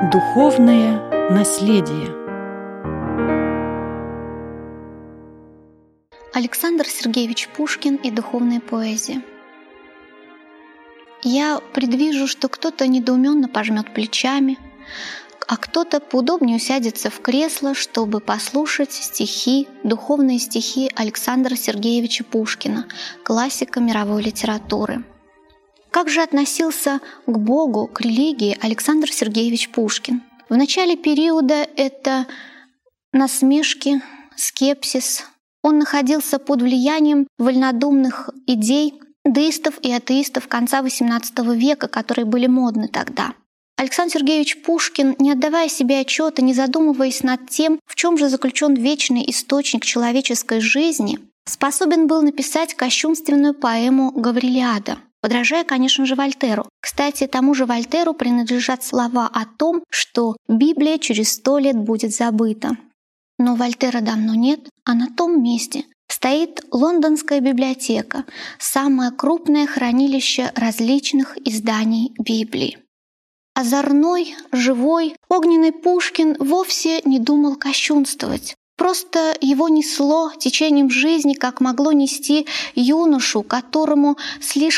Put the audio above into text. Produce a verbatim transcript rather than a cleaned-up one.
Духовное наследие. Александр Сергеевич Пушкин и духовная поэзия. Я предвижу, что кто-то недоуменно пожмет плечами, а кто-то поудобнее усядется в кресло, чтобы послушать стихи, духовные стихи Александра Сергеевича Пушкина, классика мировой литературы. Как же относился к Богу, к религии Александр Сергеевич Пушкин? В начале периода это насмешки, скепсис. Он находился под влиянием вольнодумных идей деистов и атеистов конца восемнадцатого века, которые были модны тогда. Александр Сергеевич Пушкин, не отдавая себе отчета, не задумываясь над тем, в чем же заключен вечный источник человеческой жизни, способен был написать кощунственную поэму «Гаврилиада», подражая, конечно же, Вольтеру. Кстати, тому же Вольтеру принадлежат слова о том, что Библия через сто лет будет забыта. Но Вольтера давно нет, а на том месте стоит Лондонская библиотека, самое крупное хранилище различных изданий Библии. Озорной, живой, огненный Пушкин вовсе не думал кощунствовать. Просто его несло течением жизни, как могло нести юношу, которому слишком